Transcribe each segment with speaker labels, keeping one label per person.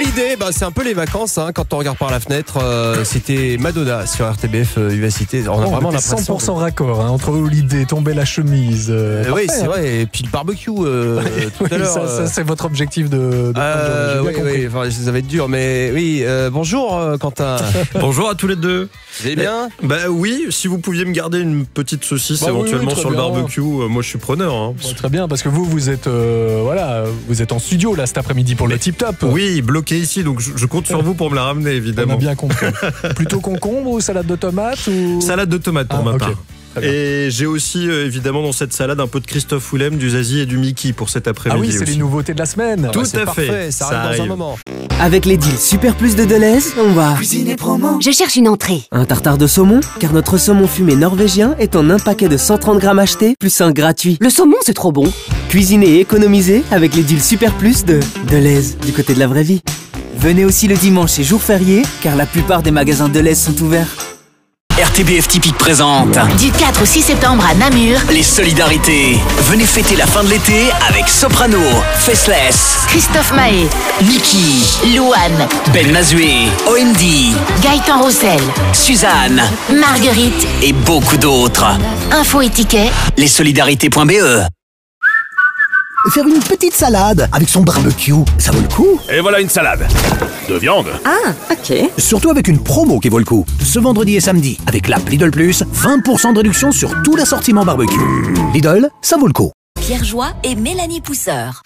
Speaker 1: Holiday, c'est un peu les vacances quand on regarde par la fenêtre. C'était Madonna sur RTBF Vivacité. On a vraiment l'impression
Speaker 2: 100% raccord entre Holiday, tomber la chemise.
Speaker 1: oui, c'est vrai. Et puis le barbecue tout à l'heure.
Speaker 2: Ça, c'est votre objectif de
Speaker 1: oui, enfin, ça va être dur, mais oui. Bonjour Quentin.
Speaker 3: Bonjour à tous les deux.
Speaker 1: Vous allez bien?
Speaker 3: Oui, si vous pouviez me garder une petite saucisse éventuellement sur le barbecue, moi je suis preneur.
Speaker 2: Très bien, parce que vous êtes vous êtes en studio là cet après-midi pour le Tip Top.
Speaker 3: Oui, bloqué ici, donc je compte sur vous pour me la ramener évidemment.
Speaker 2: On a bien compris. Plutôt concombre ou salade de tomates ou...
Speaker 3: Salade de tomates pour ma part. Et j'ai aussi évidemment dans cette salade un peu de Christophe Willem, du Zazie et du Mickey pour cet après-midi.
Speaker 2: Ah oui, c'est
Speaker 3: aussi.
Speaker 2: les nouveautés de la semaine.
Speaker 3: Tout à
Speaker 1: parfait,
Speaker 3: fait.
Speaker 1: Ça arrive dans un moment.
Speaker 4: Avec les deals Super Plus de Deleuze, on va
Speaker 5: cuisiner promo.
Speaker 6: Je cherche une entrée.
Speaker 4: un tartare de saumon, car notre saumon fumé norvégien est en un paquet de 130 grammes achetés, plus un gratuit.
Speaker 6: Le saumon, c'est trop bon.
Speaker 4: Cuisiner et économiser avec les deals Super Plus de Deleuze, du côté de la vraie vie. Venez aussi le dimanche et jour férié, car la plupart des magasins Deleuze sont ouverts.
Speaker 5: RTBF Typique présente
Speaker 6: Du 4 au 6 septembre à Namur,
Speaker 5: les solidarités. Venez fêter la fin de l'été avec Soprano, Faceless,
Speaker 6: Christophe Mahé,
Speaker 5: Mickey,
Speaker 6: Louane,
Speaker 5: Ben Mazué, OMD,
Speaker 6: Gaëtan Roussel,
Speaker 5: Suzanne
Speaker 6: Marguerite,
Speaker 5: et beaucoup d'autres.
Speaker 6: Info et tickets.
Speaker 5: Lessolidarités.be.
Speaker 7: Faire une petite salade avec son barbecue, ça vaut le coup.
Speaker 8: Et voilà une salade de viande.
Speaker 6: Ah, ok.
Speaker 7: Surtout avec une promo qui vaut le coup. Ce vendredi et samedi, avec l'app Lidl Plus, 20% de réduction sur tout l'assortiment barbecue. Lidl, ça vaut le coup.
Speaker 6: Pierre Joie et Mélanie Pousseur.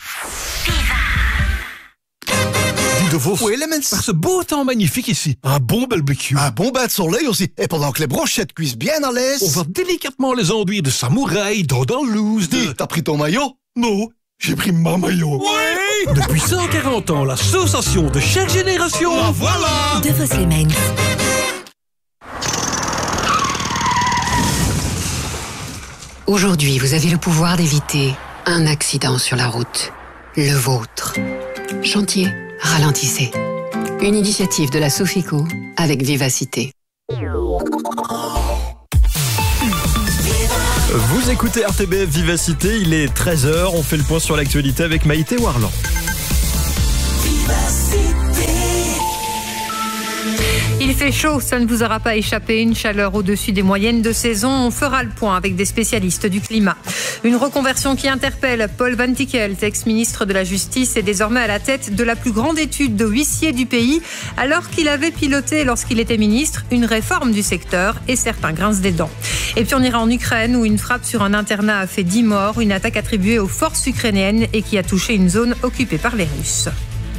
Speaker 9: De Vos. Oui, les par ce beau temps magnifique ici. Un bon barbecue. Un bon bain de soleil aussi. Et pendant que les brochettes cuisent bien à l'aise, on va délicatement les enduire de samouraï dans le loose de... T'as pris ton maillot? Non, j'ai pris ma maillot. Oui. Depuis 140 ans, l'association de chaque génération. Ah, voilà.
Speaker 6: De Vos les Mains.
Speaker 10: Aujourd'hui, vous avez le pouvoir d'éviter un accident sur la route. Le vôtre. Chantier, ralentissez. Une initiative de la Sofico avec Vivacité.
Speaker 3: Vous écoutez RTBF Vivacité, il est 13h, on fait le point sur l'actualité avec Maïté Warland.
Speaker 11: Il fait chaud, ça ne vous aura pas échappé, une chaleur au-dessus des moyennes de saison. On fera le point avec des spécialistes du climat. Une reconversion qui interpelle. Paul Van Tichelt, ex-ministre de la Justice, est désormais à la tête de la plus grande étude de huissiers du pays, alors qu'il avait piloté, lorsqu'il était ministre, une réforme du secteur et certains grincent des dents. Et puis on ira en Ukraine où une frappe sur un internat a fait 10 morts, une attaque attribuée aux forces ukrainiennes et qui a touché une zone occupée par les Russes.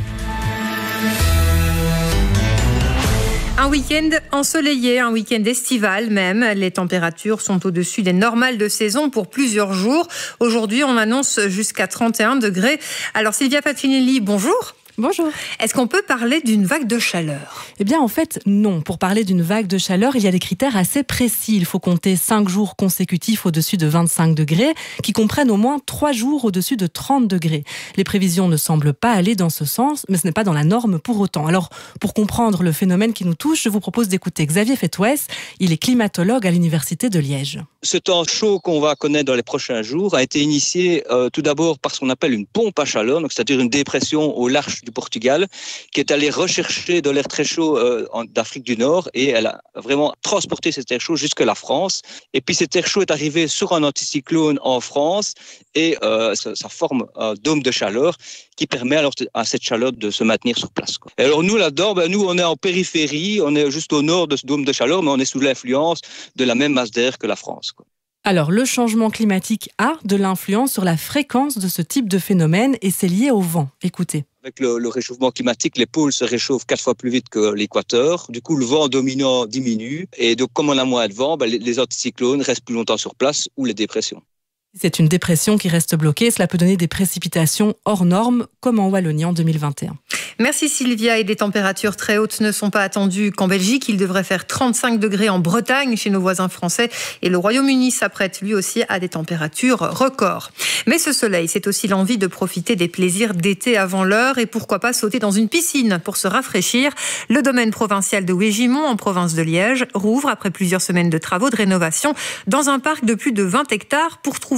Speaker 11: Un week-end ensoleillé, un week-end estival même. Les températures sont au-dessus des normales de saison pour plusieurs jours. Aujourd'hui, on annonce jusqu'à 31 degrés. Alors Sylvia Patinelli, bonjour.
Speaker 12: Bonjour.
Speaker 11: Est-ce qu'on peut parler d'une vague de chaleur ?
Speaker 12: Eh bien, en fait, non. Pour parler d'une vague de chaleur, il y a des critères assez précis. Il faut compter 5 jours consécutifs au-dessus de 25 degrés, qui comprennent au moins 3 jours au-dessus de 30 degrés. Les prévisions ne semblent pas aller dans ce sens, mais ce n'est pas dans la norme pour autant. Alors, pour comprendre le phénomène qui nous touche, je vous propose d'écouter Xavier Fetouès. Il est climatologue à l'Université de Liège.
Speaker 13: Ce temps chaud qu'on va connaître dans les prochains jours a été initié tout d'abord par ce qu'on appelle une pompe à chaleur, donc c'est-à-dire une dépression au large du Portugal, qui est allée rechercher de l'air très chaud d'Afrique du Nord et elle a vraiment transporté cet air chaud jusque la France. Et puis cet air chaud est arrivé sur un anticyclone en France et ça forme un dôme de chaleur qui permet alors à cette chaleur de se maintenir sur place. Et alors nous là-dedans, nous on est en périphérie, on est juste au nord de ce dôme de chaleur, mais on est sous l'influence de la même masse d'air que la France.
Speaker 12: Alors, le changement climatique a de l'influence sur la fréquence de ce type de phénomène et c'est lié au vent. Écoutez.
Speaker 13: Avec le réchauffement climatique, les pôles se réchauffent 4 fois plus vite que l'équateur. Du coup, le vent dominant diminue. Et donc, comme on a moins de vent, les anticyclones restent plus longtemps sur place ou les dépressions.
Speaker 12: C'est une dépression qui reste bloquée. Cela peut donner des précipitations hors normes, comme en Wallonie en 2021.
Speaker 11: Merci Sylvia. Et des températures très hautes ne sont pas attendues qu'en Belgique. Il devrait faire 35 degrés en Bretagne chez nos voisins français. Et le Royaume-Uni s'apprête lui aussi à des températures records. Mais ce soleil, c'est aussi l'envie de profiter des plaisirs d'été avant l'heure. Et pourquoi pas sauter dans une piscine pour se rafraîchir. Le domaine provincial de Wégimont, en province de Liège, rouvre après plusieurs semaines de travaux de rénovation dans un parc de plus de 20 hectares pour trouver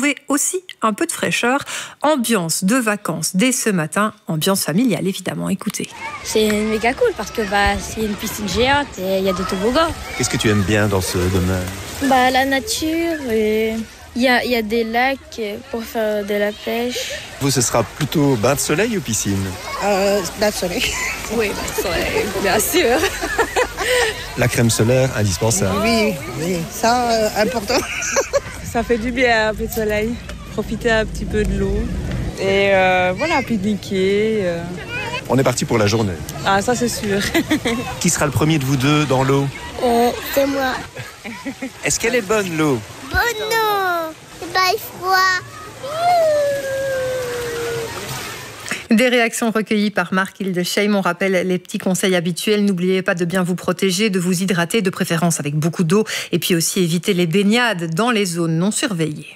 Speaker 11: retrouver aussi un peu de fraîcheur. Ambiance de vacances dès ce matin, ambiance familiale évidemment, écoutez.
Speaker 14: C'est méga cool parce que c'est une piscine géante et il y a des toboggans.
Speaker 15: Qu'est-ce que tu aimes bien dans ce domaine ?
Speaker 14: La nature et il y a des lacs pour faire de la pêche.
Speaker 15: Vous, ce sera plutôt bain de soleil ou piscine ?
Speaker 14: Bain de soleil. Oui, bain de soleil, bien sûr.
Speaker 15: La crème solaire, indispensable.
Speaker 16: Oui, ça, important.
Speaker 17: Ça fait du bien, un peu de soleil. Profiter un petit peu de l'eau. Et pique-niquer.
Speaker 15: On est parti pour la journée.
Speaker 17: Ah, ça c'est sûr.
Speaker 15: Qui sera le premier de vous deux dans l'eau ?
Speaker 14: C'est moi.
Speaker 15: Est-ce qu'elle est bonne, l'eau ?
Speaker 14: Non, c'est pas froid.
Speaker 11: Des réactions recueillies par Marc Hildesheim. On rappelle les petits conseils habituels. N'oubliez pas de bien vous protéger, de vous hydrater, de préférence avec beaucoup d'eau. Et puis aussi éviter les baignades dans les zones non surveillées.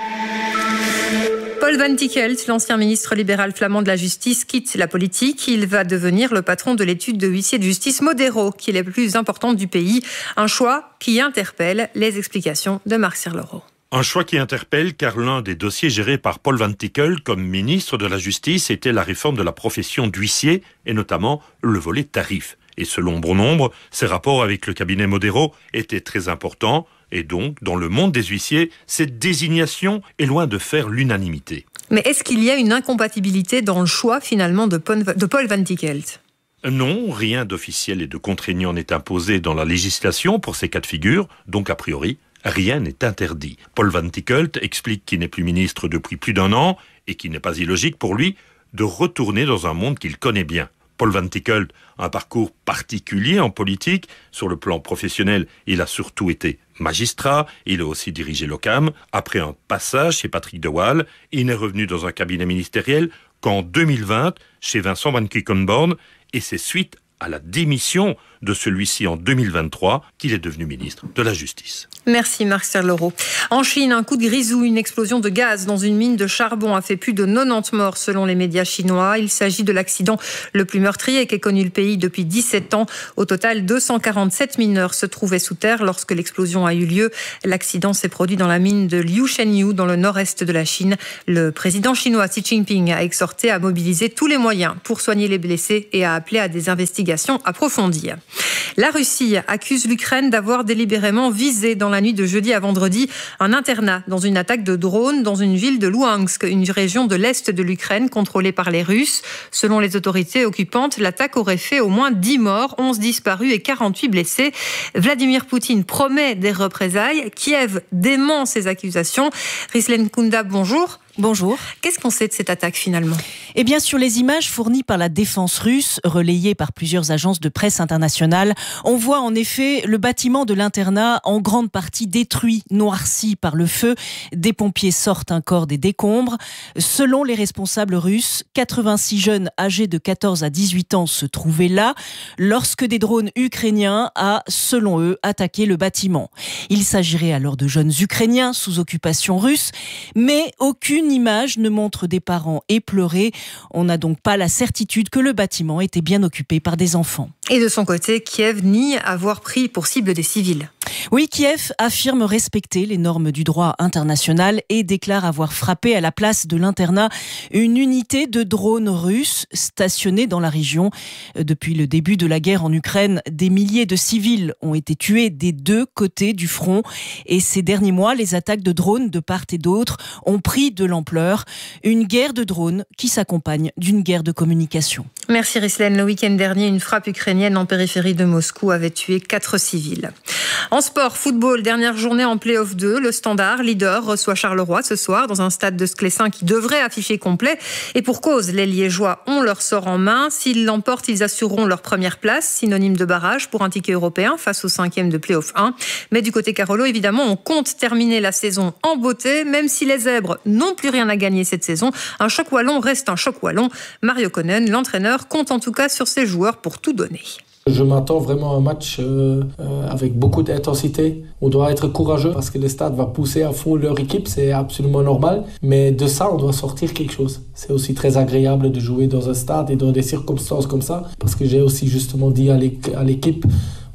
Speaker 11: Paul Van Tichelt, l'ancien ministre libéral flamand de la Justice, quitte la politique. Il va devenir le patron de l'étude de huissier de justice Modero, qui est la plus importante du pays. Un choix qui interpelle. Les explications de Marc Serlereau.
Speaker 18: Un choix qui interpelle car l'un des dossiers gérés par Paul Van Tichelt comme ministre de la Justice était la réforme de la profession d'huissier et notamment le volet tarif. Et selon bon nombre, ses rapports avec le cabinet Modero étaient très importants. Et donc, dans le monde des huissiers, cette désignation est loin de faire l'unanimité.
Speaker 11: Mais est-ce qu'il y a une incompatibilité dans le choix, finalement, de Paul Van Tichelt ?
Speaker 18: Non, rien d'officiel et de contraignant n'est imposé dans la législation pour ces cas de figure, donc a priori, rien n'est interdit. Paul Van Tichelt explique qu'il n'est plus ministre depuis plus d'1 an et qu'il n'est pas illogique pour lui de retourner dans un monde qu'il connaît bien. Paul Van Tichelt a un parcours particulier en politique. Sur le plan professionnel, il a surtout été magistrat. Il a aussi dirigé l'OCAM. Après un passage chez Patrick de Waal, il n'est revenu dans un cabinet ministériel qu'en 2020 chez Vincent Van Quickenborne. Et c'est suite à la démission de celui-ci en 2023 qu'il est devenu ministre de la Justice.
Speaker 11: Merci Marc Serlereau. En Chine, un coup de grisou, une explosion de gaz dans une mine de charbon a fait plus de 90 morts selon les médias chinois. Il s'agit de l'accident le plus meurtrier qu'ait connu le pays depuis 17 ans. Au total, 247 mineurs se trouvaient sous terre lorsque l'explosion a eu lieu. L'accident s'est produit dans la mine de Liu Shenyu, dans le nord-est de la Chine. Le président chinois Xi Jinping a exhorté à mobiliser tous les moyens pour soigner les blessés et a appelé à des investigations approfondies. La Russie accuse l'Ukraine d'avoir délibérément visé dans la nuit de jeudi à vendredi un internat dans une attaque de drone dans une ville de Louhansk, une région de l'est de l'Ukraine contrôlée par les Russes. Selon les autorités occupantes, l'attaque aurait fait au moins 10 morts, 11 disparus et 48 blessés. Vladimir Poutine promet des représailles. Kiev dément ces accusations. Rislen Kunda, bonjour.
Speaker 19: Bonjour.
Speaker 11: Qu'est-ce qu'on sait de cette attaque finalement ?
Speaker 19: Eh bien, sur les images fournies par la défense russe, relayées par plusieurs agences de presse internationales, on voit en effet le bâtiment de l'internat en grande partie détruit, noirci par le feu. Des pompiers sortent un corps des décombres. Selon les responsables russes, 86 jeunes âgés de 14 à 18 ans se trouvaient là lorsque des drones ukrainiens a, selon eux, attaqué le bâtiment. Il s'agirait alors de jeunes Ukrainiens sous occupation russe, mais aucune image ne montre des parents éplorés. On n'a donc pas la certitude que le bâtiment était bien occupé par des enfants.
Speaker 11: Et de son côté, Kiev nie avoir pris pour cible des civils.
Speaker 19: Oui, Kiev affirme respecter les normes du droit international et déclare avoir frappé à la place de l'internat une unité de drones russes stationnée dans la région. Depuis le début de la guerre en Ukraine, des milliers de civils ont été tués des deux côtés du front. Et ces derniers mois, les attaques de drones de part et d'autre ont pris de l'ampleur. Une guerre de drones qui s'accompagne d'une guerre de communication.
Speaker 11: Merci Rislen. Le week-end dernier, une frappe ukrainienne en périphérie de Moscou avait tué 4 civils. En sport, football, dernière journée en play-off 2. Le Standard, leader, reçoit Charleroi ce soir dans un stade de Sclessin qui devrait afficher complet. Et pour cause, les Liégeois ont leur sort en main. S'ils l'emportent, ils assureront leur première place, synonyme de barrage pour un ticket européen face au 5e de play-off 1. Mais du côté Carolo, évidemment, on compte terminer la saison en beauté, même si les Zèbres n'ont plus rien à gagner cette saison. Un choc wallon reste un choc wallon. Mario Konen, l'entraîneur, compte en tout cas sur ses joueurs pour tout donner.
Speaker 20: Je m'attends vraiment à un match avec beaucoup d'intensité. On doit être courageux parce que le stade va pousser à fond leur équipe, c'est absolument normal. Mais de ça, on doit sortir quelque chose. C'est aussi très agréable de jouer dans un stade et dans des circonstances comme ça. Parce que j'ai aussi justement dit à l'équipe,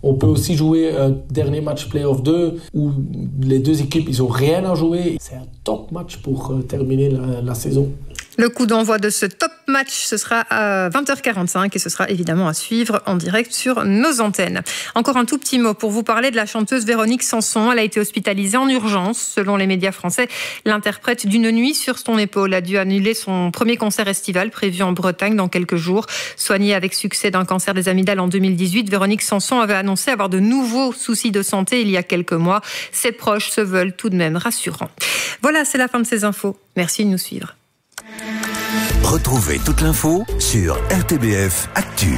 Speaker 20: On peut aussi jouer un dernier match Play-off 2 où les deux équipes, ils ont rien à jouer. C'est un top match pour terminer la saison.
Speaker 11: Le coup d'envoi de ce top match, ce sera à 20h45 et ce sera évidemment à suivre en direct sur nos antennes. Encore un tout petit mot pour vous parler de la chanteuse Véronique Sanson. Elle a été hospitalisée en urgence. Selon les médias français, l'interprète d'une nuit sur son épaule a dû annuler son premier concert estival prévu en Bretagne dans quelques jours. Soignée avec succès d'un cancer des amygdales en 2018, Véronique Sanson avait annoncé avoir de nouveaux soucis de santé il y a quelques mois. Ses proches se veulent tout de même rassurants. Voilà, c'est la fin de ces infos. Merci de nous suivre.
Speaker 21: Retrouvez toute l'info sur RTBF Actu.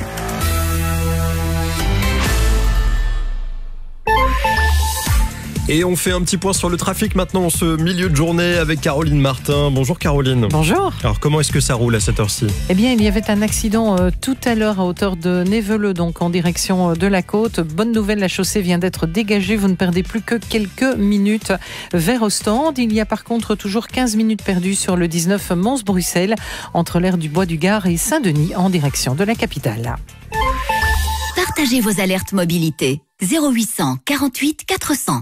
Speaker 3: Et on fait un petit point sur le trafic maintenant en ce milieu de journée avec Caroline Martin. Bonjour Caroline.
Speaker 22: Bonjour.
Speaker 3: Alors comment est-ce que ça roule à cette heure-ci ?
Speaker 22: Eh bien, il y avait un accident tout à l'heure à hauteur de Néveleux, donc en direction de la côte. Bonne nouvelle, la chaussée vient d'être dégagée. Vous ne perdez plus que quelques minutes vers Ostende. Il y a par contre toujours 15 minutes perdues sur le 19 Mons-Bruxelles entre l'aire du Bois du Gard et Saint-Denis en direction de la capitale.
Speaker 6: Partagez vos alertes mobilité. 0800 48 400.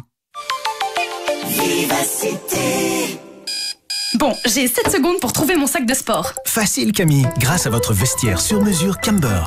Speaker 23: Vivacité. Bon, j'ai 7 secondes pour trouver mon sac de sport.
Speaker 7: Facile Camille, grâce à votre vestiaire sur mesure Camber.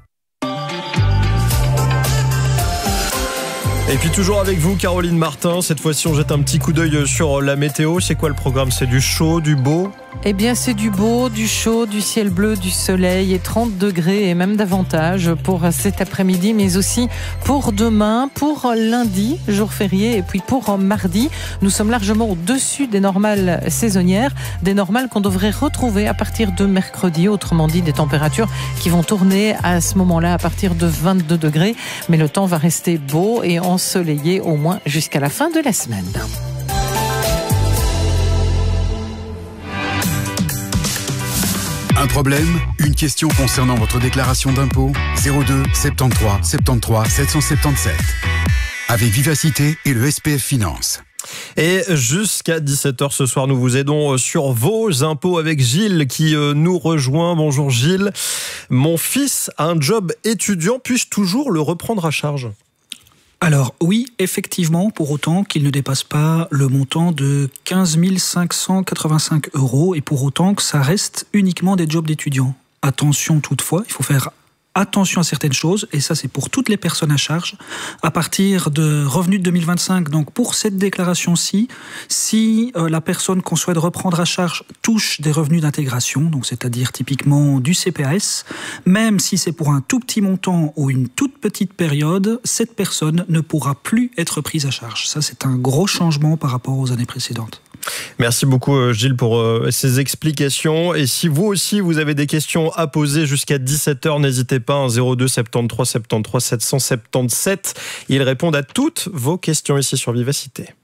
Speaker 3: Et puis toujours avec vous Caroline Martin, cette fois-ci on jette un petit coup d'œil sur la météo. C'est quoi le programme ? C'est du chaud, du beau ?
Speaker 22: Eh bien, c'est du beau, du chaud, du ciel bleu, du soleil et 30 degrés et même davantage pour cet après-midi, mais aussi pour demain, pour lundi, jour férié, et puis pour mardi. Nous sommes largement au-dessus des normales saisonnières, des normales qu'on devrait retrouver à partir de mercredi, autrement dit des températures qui vont tourner à ce moment-là à partir de 22 degrés. Mais le temps va rester beau et ensoleillé au moins jusqu'à la fin de la semaine.
Speaker 24: Un problème ? Une question concernant votre déclaration d'impôt ? 02 73 73 777. Avec Vivacité et le SPF Finance.
Speaker 3: Et jusqu'à 17h ce soir, nous vous aidons sur vos impôts avec Gilles qui nous rejoint. Bonjour Gilles. Mon fils a un job étudiant, puis-je toujours le reprendre à charge ?
Speaker 25: Alors oui, effectivement, pour autant qu'il ne dépasse pas le montant de 15 585 € et pour autant que ça reste uniquement des jobs d'étudiants. Attention toutefois, il faut faire attention à certaines choses, et ça c'est pour toutes les personnes à charge. À partir de revenus de 2025, donc pour cette déclaration-ci, si la personne qu'on souhaite reprendre à charge touche des revenus d'intégration, donc c'est-à-dire typiquement du CPAS, même si c'est pour un tout petit montant ou une toute petite période, cette personne ne pourra plus être prise à charge. Ça c'est un gros changement par rapport aux années précédentes.
Speaker 3: Merci beaucoup Gilles pour ces explications. Et si vous aussi vous avez des questions à poser jusqu'à 17h, n'hésitez pas, 02 73 73 777. Ils répondent à toutes vos questions ici sur Vivacité.